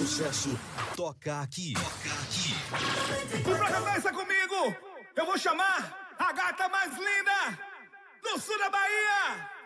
sucesso toca aqui. Toca aqui. E pra cantar essa comigo, eu vou chamar a gata mais linda do sul da Bahia.